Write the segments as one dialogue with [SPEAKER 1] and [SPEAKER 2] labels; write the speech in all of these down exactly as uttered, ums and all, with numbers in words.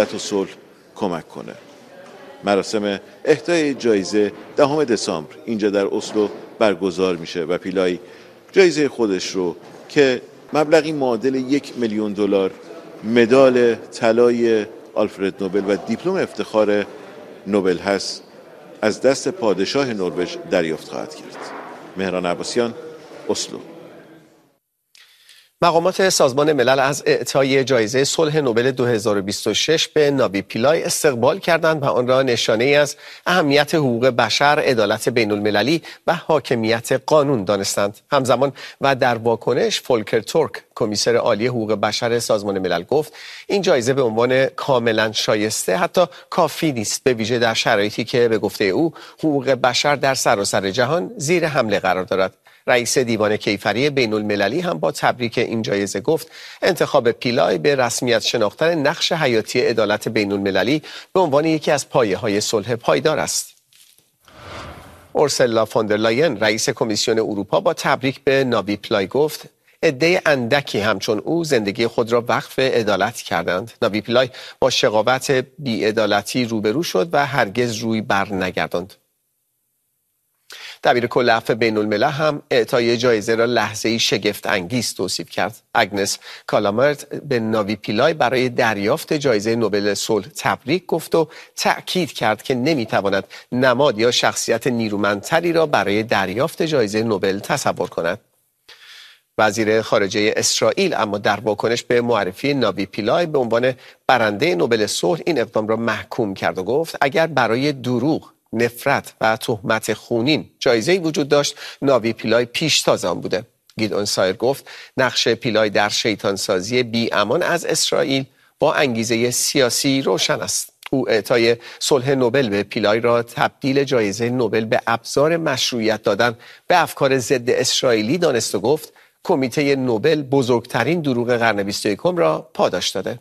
[SPEAKER 1] امنیت و صلح کمک کنه. مراسم اهدای جایزه دهم دسامبر اینجا در اسلو برگزار میشه و پیلای جایزه خودش رو که مبلغی معادل یک میلیون دلار، مدال طلای آلفرد نوبل و دیپلم افتخار نوبل هست، از دست پادشاه نروژ دریافت خواهد کرد. مهران عباسیان، اسلو.
[SPEAKER 2] مقامات سازمان ملل از اعطای جایزه صلح نوبل دو هزار و بیست و شش به ناوی پیلای استقبال کردند و آن را نشانه‌ای از اهمیت حقوق بشر، عدالت بین المللی و حاکمیت قانون دانستند. همزمان و در واکنش فولکر تورک، کمیسر عالی حقوق بشر سازمان ملل، گفت این جایزه به عنوان کاملا شایسته حتی کافی نیست، به ویژه در شرایطی که به گفته او حقوق بشر در سراسر جهان زیر حمله قرار دارد. رئیس دیوان کیفری بین المللی هم با تبریک این جایزه گفت انتخاب پیلای به رسمیت شناختن نقش حیاتی عدالت بین المللی به عنوان یکی از پایه‌های صلح پایدار است. اورسولا فون در لاین، رئیس کمیسیون اروپا، با تبریک به ناوی پیلای گفت عده اندکی همچون او زندگی خود را وقف عدالت کردند. ناوی پیلای با شقاوت بی‌عدالتی روبرو شد و هرگز روی بر نگرداند. دبیر کل عفو بین الملل هم اعطای جایزه را لحظه‌ای شگفت انگیز توصیف کرد. اگنس کالامرت به ناوی پیلای برای دریافت جایزه نوبل صلح تبریک گفت و تأکید کرد که نمیتواند نماد یا شخصیت نیرومندتری را برای دریافت جایزه نوبل تصور کند. وزیر خارجه اسرائیل اما در واکنش به معرفی ناوی پیلای به عنوان برنده نوبل صلح این اقدام را محکوم کرد و گفت اگر برای دروغ، نفرت و تهمت خونین جایزه‌ای وجود داشت، ناوی پیلای پیشتاز آن بوده. گیدئون سایر گفت نقش پیلای در شیطانسازی بی امان از اسرائیل با انگیزه سیاسی روشن است. او اعطای صلح نوبل به پیلای را تبدیل جایزه نوبل به ابزار مشروعیت دادن به افکار ضد اسرائیلی دانست و گفت کمیته نوبل بزرگترین دروغ قرن بیست و یکم را پاداش داده.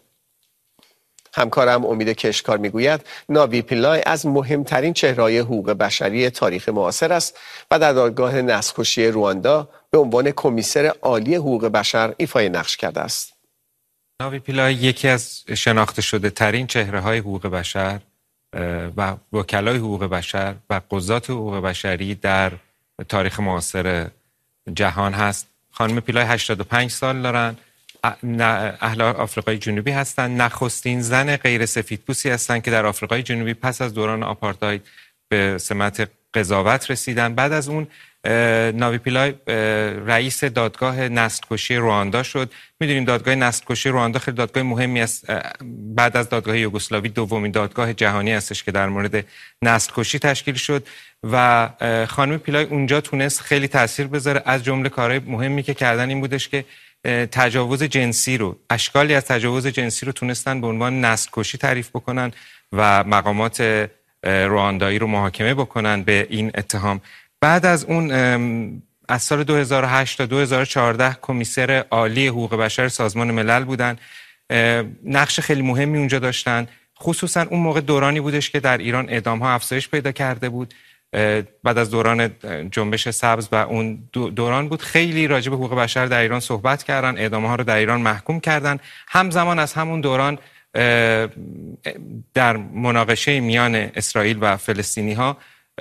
[SPEAKER 2] همکارم امید کشکار میگوید ناوی پیلای از مهمترین چهره‌های حقوق بشری تاریخ معاصر است و در دادگاه نسل‌کشی رواندا به عنوان کمیسر عالی حقوق بشر ایفای نقش کرده است.
[SPEAKER 3] ناوی پیلای یکی از شناخته شده ترین چهره‌های حقوق بشر و وکلای حقوق بشر و قضات حقوق بشری در تاریخ معاصر جهان هست. خانم پیلای هشتاد و پنج سال دارن، اهل آفریقای جنوبی هستند، نخستین زن غیر سفیدپوستی هستند که در آفریقای جنوبی پس از دوران آپارتاید به سمت قضاوت رسیدن. بعد از اون ناوی پیلای رئیس دادگاه نسل‌کشی رواندا شد. میدونیم دادگاه نسل‌کشی رواندا خیلی دادگاه مهمی است. بعد از دادگاه یوگسلاوی دومین دادگاه جهانی هستش که در مورد نسل‌کشی تشکیل شد و خانم پیلای اونجا تونست خیلی تاثیر بذاره. از جمله کارهای مهمی که کردن این بودش که تجاوز جنسی رو، اشکالی از تجاوز جنسی رو تونستن به عنوان نسل‌کشی تعریف بکنن و مقامات رواندایی رو محاکمه بکنن به این اتهام. بعد از اون از سال دو هزار و هشت تا دو هزار و چهارده کمیسر عالی حقوق بشر سازمان ملل بودن. نقش خیلی مهمی اونجا داشتن، خصوصا اون موقع دورانی بودش که در ایران اعدام ها افزایش پیدا کرده بود. بعد از دوران جنبش سبز و اون دوران بود، خیلی راجع به حقوق بشر در ایران صحبت کردن، اعدام‌ها رو در ایران محکوم کردن. همزمان از همون دوران در مناقشه میان اسرائیل و فلسطینی‌ها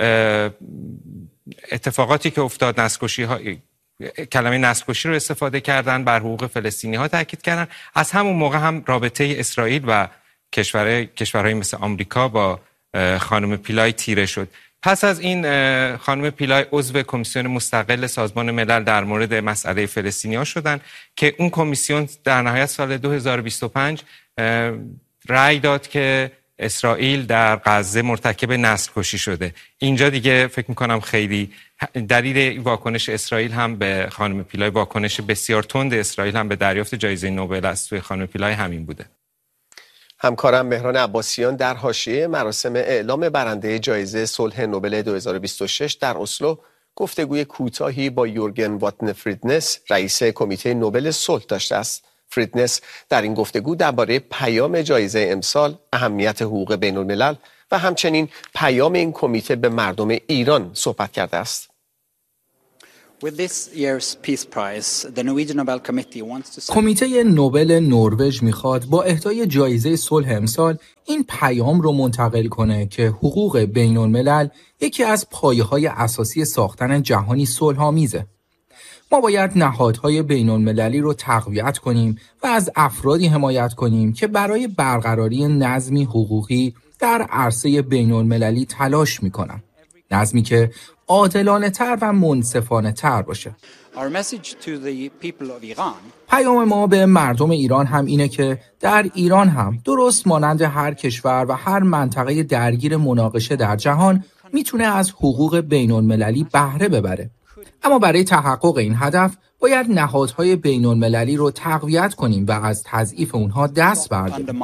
[SPEAKER 3] اتفاقاتی که افتاد، نسل‌کشی‌ها، کلمه نسل‌کشی رو استفاده کردن، بر حقوق فلسطینی‌ها تاکید کردن. از همون موقع هم رابطه اسرائیل و کشورهای کشورهای مثل آمریکا با خانم پیلای تیره شد. پس از این خانم پیلای عضو کمیسیون مستقل سازمان ملل در مورد مسئله فلسطینی‌ها شدن که اون کمیسیون در نهایت سال دو هزار و بیست و پنج رأی داد که اسرائیل در غزه مرتکب نسل‌کشی شده. اینجا دیگه فکر می‌کنم خیلی دلیل واکنش اسرائیل هم به خانم پیلای، واکنش بسیار تند اسرائیل هم به دریافت جایزه نوبل از سوی خانم پیلای همین بوده.
[SPEAKER 2] همکارم مهران عباسیان در حاشیه مراسم اعلام برنده جایزه صلح نوبل دو هزار و بیست و شش در اسلو گفتگوی کوتاهی با یورگن واتن فریدنس، رئیس کمیته نوبل صلح داشته است. فریدنس در این گفتگو درباره پیام جایزه امسال، اهمیت حقوق بین الملل و همچنین پیام این کمیته به مردم ایران صحبت کرده است.
[SPEAKER 4] کمیته نوبل نروژ میخواد با اهدای جایزه صلح امسال این پیام رو منتقل کنه که حقوق بین الملل یکی از پایه‌های اساسی ساختن جهانی صلح‌آمیزه. ما باید نهادهای بین المللی رو تقویت کنیم و از افرادی حمایت کنیم که برای برقراری نظمی حقوقی در عرصه بین المللی تلاش میکنن. نظمی که عادلانه تر و منصفانه تر باشه. پیام ما به مردم ایران هم اینه که در ایران هم درست مانند هر کشور و هر منطقه درگیر مناقشه در جهان میتونه از حقوق بین المللی بهره ببره. اما برای تحقق این هدف باید نهادهای بین المللی رو تقویت کنیم و از تضعیف اونها دست برداریم.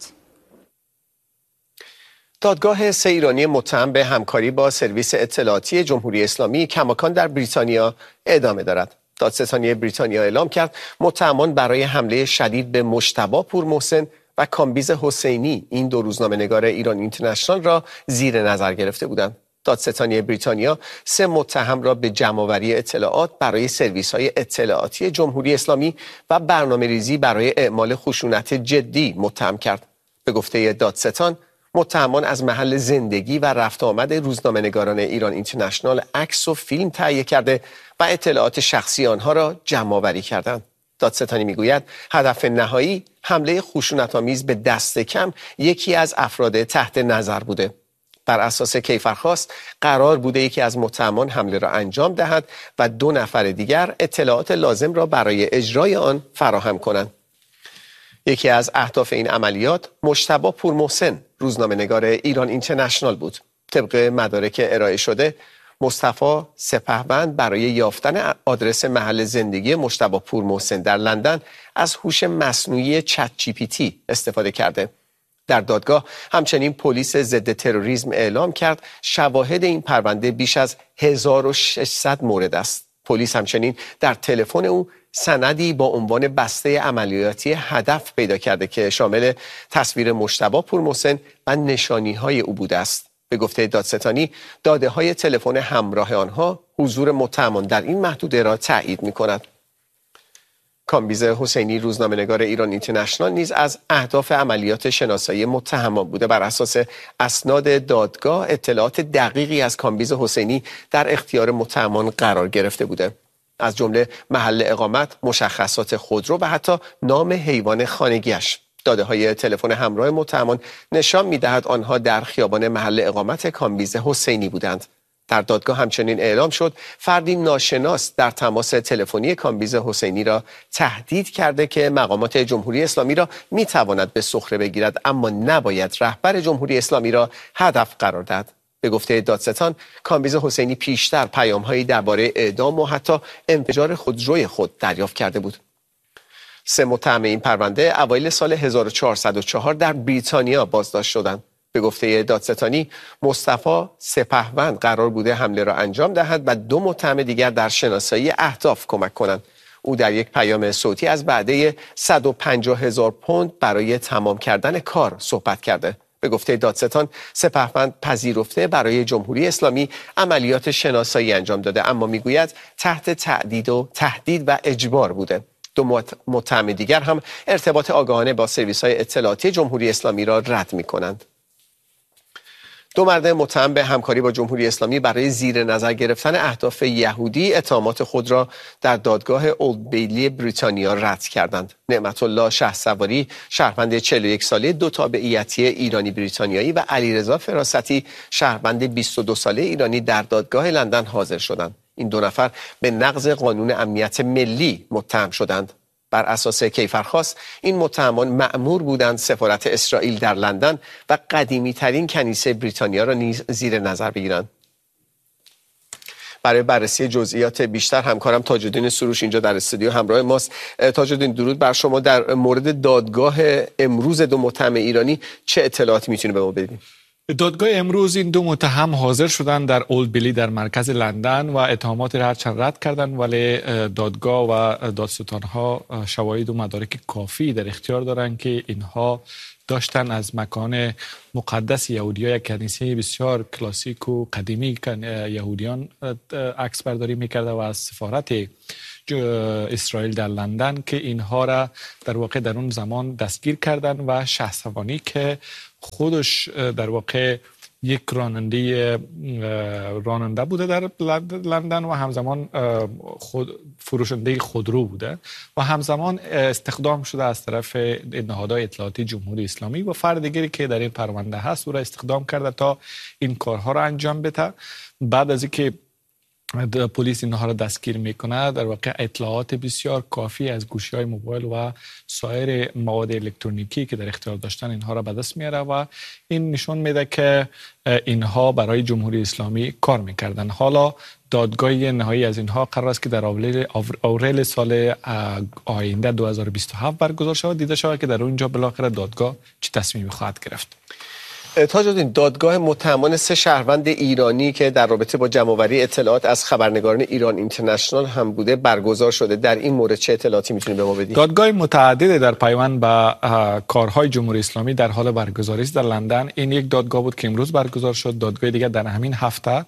[SPEAKER 2] دادگاه سه ایرانی متهم به همکاری با سرویس اطلاعاتی جمهوری اسلامی کماکان در بریتانیا ادامه دارد. دادستانی بریتانیا اعلام کرد متهمان برای حمله شدید به مجتبی پورمحسن و کامبیز حسینی، این دو روزنامه‌نگار ایران اینترنشنال، را زیر نظر گرفته بودند. دادستانی بریتانیا سه متهم را به جمع‌آوری اطلاعات برای سرویس‌های اطلاعاتی جمهوری اسلامی و برنامه‌ریزی برای اعمال خشونت جدی متهم کرد. به گفته دادستان، متهمان از محل زندگی و رفت آمد روزنامه‌نگاران ایران اینترنشنال عکس و فیلم تهیه کرده و اطلاعات شخصی آنها را جمع‌آوری کردند. دادستانی میگوید هدف نهایی حمله خشونت‌آمیز به دست کم یکی از افراد تحت نظر بوده. بر اساس کیفرخواست قرار بوده یکی از متهمان حمله را انجام دهد و دو نفر دیگر اطلاعات لازم را برای اجرای آن فراهم کنند. یکی از اهداف این عملیات مجتبی پورمحسن، روزنامه‌نگار ایران اینترنشنال بود. طبق مدارک ارائه شده، مصطفی سپهبند برای یافتن آدرس محل زندگی مجتبی پورمحسن در لندن از هوش مصنوعی چت جی پی تی استفاده کرده. در دادگاه همچنین پلیس ضد تروریسم اعلام کرد شواهد این پرونده بیش از هزار و ششصد مورد است. پلیس همچنین در تلفن او سندی با عنوان بسته عملیاتی هدف پیدا کرده که شامل تصویر مجتبی پورمحسن و نشانی‌های او بوده است. به گفته دادستانی، داده‌های تلفن همراه آنها حضور متهمان در این محدوده را تایید می‌کند. کامبیز حسینی، روزنامه‌نگار ایران اینترنشنال، نیز از اهداف عملیات شناسایی متهمان بوده. بر اساس اسناد دادگاه، اطلاعات دقیقی از کامبیز حسینی در اختیار متهمان قرار گرفته بوده، از جمله محل اقامت، مشخصات خودرو و حتی نام حیوان خانگیش. داده‌های تلفن همراه متهمان نشان می‌دهد آنها در خیابان محل اقامت کامبیز حسینی بودند. در دادگاه همچنین اعلام شد فردی ناشناس در تماس تلفنی کامبیز حسینی را تهدید کرده که مقامات جمهوری اسلامی را می‌تواند به سخره بگیرد، اما نباید رهبر جمهوری اسلامی را هدف قرار دهد. به گفته دادستان، کامبیز حسینی پیشتر پیام‌هایی درباره اعدام و حتی انفجار خودروی خود دریافت کرده بود. سه متهم این پرونده اوایل سال هزار و چهارصد و چهار در بریتانیا بازداشت شدند. به گفته دادستانی، مصطفی سپهبند قرار بوده حمله را انجام دهد و دو متهم دیگر در شناسایی اهداف کمک کنند. او در یک پیام صوتی از وعده صد و پنجاه هزار پوند برای تمام کردن کار صحبت کرده. به گفته دادستان، سپهبند پذیرفته برای جمهوری اسلامی عملیات شناسایی انجام داده، اما میگوید تحت تهدید و تهدید و اجبار بوده. دو متهم دیگر هم ارتباط آگاهانه با سرویس‌های اطلاعاتی جمهوری اسلامی را رد می‌کنند. دو مرد متهم به همکاری با جمهوری اسلامی برای زیر نظر گرفتن اهداف یهودی اتهامات خود را در دادگاه اولد بیلی بریتانیا رد کردند. نعمت الله شهسواری، شهروند چهل و یک ساله دو تابعیتی ایرانی بریتانیایی، و علیرضا فراستی، شهروند بیست و دو ساله ایرانی در دادگاه لندن حاضر شدند. این دو نفر به نقض قانون امنیت ملی متهم شدند. بر اساس کیفرخواست این متهمان مأمور بودند سفارت اسرائیل در لندن و قدیمی ترین کنیسه بریتانیا را نیز زیر نظر بگیرند. برای بررسی جزئیات بیشتر همکارم تاج‌الدین سروش اینجا در استودیو همراه ماست. تاج‌الدین، درود بر شما. در مورد دادگاه امروز دو متهم ایرانی چه اطلاعاتی میتونید به ما بدید؟
[SPEAKER 5] دادگاه امروز این دو متهم حاضر شدند در اولد بیلی در مرکز لندن و اتهامات را هرچند رد کردند، ولی دادگاه و دادستانها شواهد و مدارک کافی در اختیار دارند که اینها داشتن از مکان مقدس یهودی‌ها، یک کنیسه بسیار کلاسیک و قدیمی یهودیان عکس برداری میکرده و از سفارت اسرائیل در لندن که اینها را در واقع در اون زمان دستگیر کردن و شهسوانی که خودش در واقع یک راننده راننده بوده در لندن و همزمان خود فروشنده خودرو بوده و همزمان استخدام شده از طرف نهادهای اطلاعاتی جمهوری اسلامی و فرد دیگری که در این پرونده هست او را استخدام کرده تا این کارها را انجام بده. بعد از اینکه پلیس اینها را دستگیر میکنه در واقع اطلاعات بسیار کافی از گوشی‌های موبایل و سایر مواد الکترونیکی که در اختیار داشتن اینها را به دست میاره و این نشون میده که اینها برای جمهوری اسلامی کار میکردن. حالا دادگاه نهایی از اینها قرار است که در اوریل سال آینده دو هزار و بیست و هفت برگزار شود. دیده شود که در اونجا بالاخره دادگاه چه تصمیمی خواهد گرفت.
[SPEAKER 2] تاج الدین، دادگاه متهمان سه شهروند ایرانی که در رابطه با جمع‌آوری اطلاعات از خبرنگاران ایران اینترنشنال هم بوده برگزار شده. در این مورد چه اطلاعاتی میتونید به ما بدید؟
[SPEAKER 5] دادگاه متعدد در پیوند به کارهای جمهوری اسلامی در حال برگزاری است در لندن. این یک دادگاه بود که امروز برگزار شد. دادگاه دیگر در همین هفته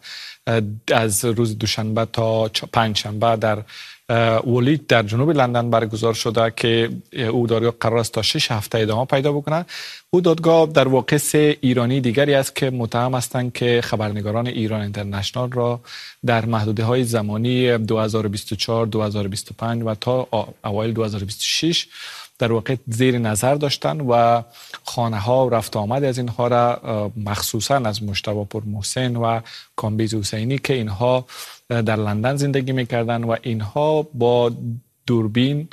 [SPEAKER 5] از روز دوشنبه تا پنجشنبه در ولید در جنوب لندن برگزار شده که او دادگاه قرار است تا شش هفته ادامه پیدا بکنه. او دادگاه در واقع سه ایرانی دیگری است که متهم هستند که خبرنگاران ایران اینترنشنال را در محدوده های زمانی دو هزار و بیست و چهار دو هزار و بیست و پنج و تا اوایل دو هزار و بیست و شش در واقع زیر نظر داشتن و خانه ها و رفت آمد از اینها را مخصوصا از مجتبی پورمحسن و کامبیز حسینی که اینها در لندن زندگی میکردن و اینها با دوربین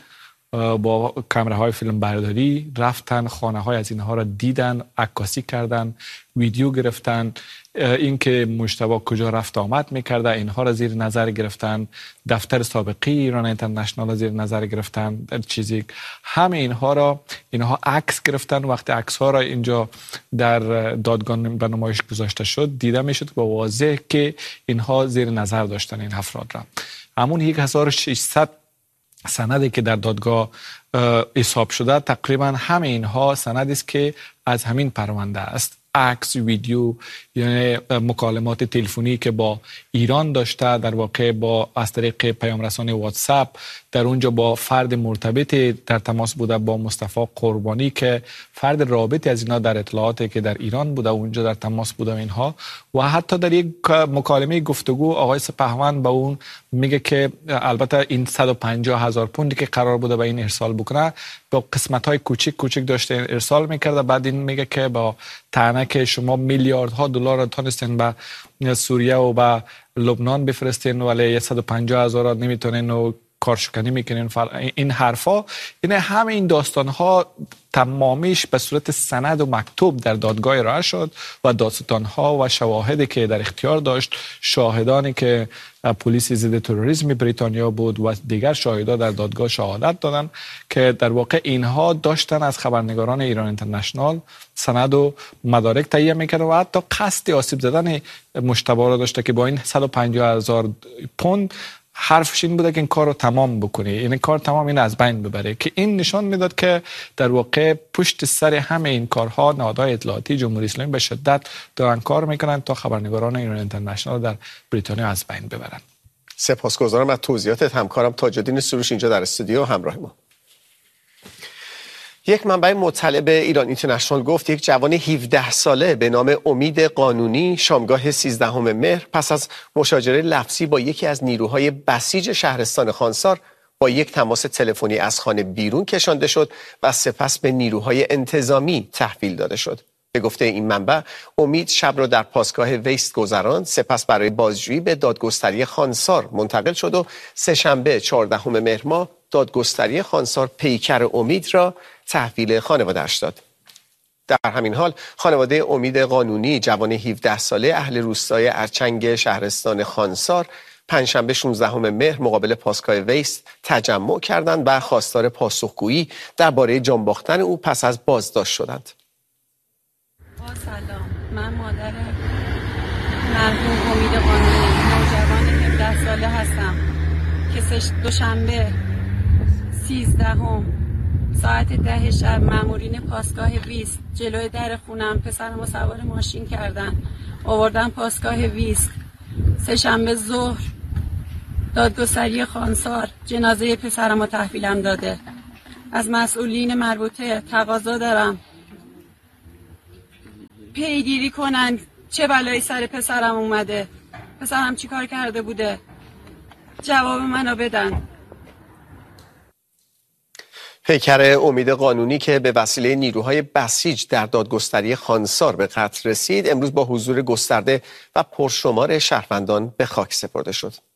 [SPEAKER 5] با کامره های فیلم برداری رفتن خانه های از اینها را دیدن، عکاسی کردن، ویدیو گرفتن، اینکه مجتبی کجا رفت آمد میکرده اینها را زیر نظر گرفتن، دفتر سابقی ایران اینترنشنال را زیر نظر گرفتن، چیزی همه اینها را اینها عکس گرفتن. وقتی عکس ها را اینجا در دادگاه به نمایش گذاشته شد دیده میشد با واضح که اینها زیر نظر داشتن این افراد را. همون هزار و ششصد سندی که در دادگاه حساب شده تقریبا همه اینها سندی است که از همین پرونده است. عکس، ویدیو، یعنی مکالمات تلفنی که با ایران داشته در واقع با از طریق پیام رسانی واتساپ در اونجا با فرد مرتبط در تماس بوده با مصطفی قربانی که فرد رابطی از اینا در اطلاعاتی که در ایران بوده اونجا در تماس بوده اینها و حتی در یک مکالمه گفتگو آقای سپهوند با اون میگه که البته این صد و پنجاه هزار پوندی که قرار بوده به این ارسال بکنه با قسمت‌های کوچیک کوچیک داشته ارسال میکرده. بعد این میگه که با طعنه که شما میلیاردها دلار تونستین به سوریه و به لبنان بفرستین ولی صد و پنجاه هزار نمیتونین و کارشکنی میکنین. این حرفا این همه این داستانها تمامیش به صورت سند و مکتوب در دادگاه ارائه شد و داستانها و شواهدی که در اختیار داشت، شاهدانی که پلیس ضد تروریسم بریتانیا بود و دیگر شاهدان در دادگاه شهادت دادن که در واقع اینها داشتن از خبرنگاران ایران اینترنشنال سند و مدارک تهیه میکردن و حتی قصد آسیب زدن مجتبی را داشته که با این صد و پنجاه هزار پوند حرفش این بوده که این کار رو تمام بکنه، این کار تمام این از بین ببره که این نشان میداد که در واقع پشت سر همه این کارها نهادهای اطلاعاتی جمهوری اسلامی به شدت دارن کار میکنن تا خبرنگاران ایران اینترنشنال در بریتانیا از بین ببرن.
[SPEAKER 2] سپاسگزارم از توضیحاتت همکارم تاج الدین سروش اینجا در استودیو همراه ما. یک منبع مطلع به ایران اینترنشنال گفت یک جوان هفده ساله به نام امید قانونی شامگاه سیزدهم مهر پس از مشاجره لفظی با یکی از نیروهای بسیج شهرستان خانسار با یک تماس تلفنی از خانه بیرون کشانده شد و سپس به نیروهای انتظامی تحویل داده شد. به گفته این منبع امید شب را در پاسگاه ویست گذراند، سپس برای بازجویی به دادگستری خانسار منتقل شد و سه‌شنبه چهاردهم مهر ماه دادگستری خانسار پیکر امید را تحویل خانواده‌اش داد. در همین حال خانواده امید قانونی جوان هفده ساله اهل روستای ارچنگ شهرستان خانسار پنجشنبه شانزدهم مهر مقابل پاسگاه ویست تجمع کردند و خواستار پاسخگویی درباره جان باختن او پس از بازداشت شدند.
[SPEAKER 6] سلام، من مادر مرحوم امید قانونی نوجوان هفده ساله هستم که دوشنبه سیزدهم ساعت ده شب مامورین پاسگاه ویست جلوی در خونم پسرمو سوار ماشین کردن آوردن پاسگاه ویست. سه‌شنبه ظهر دادگستری خانسار جنازه پسرمو تحویلم داده. از مسئولین مربوطه تقاضا دارم پیگیری کنن چه بلایی سر پسرم اومده، پسرم چی کار کرده بوده، جواب منو بدن.
[SPEAKER 2] پیکر امید قانونی که به وسیله نیروهای بسیج در دادگستری خانسار به قتل رسید امروز با حضور گسترده و پرشمار شهروندان به خاک سپرده شد.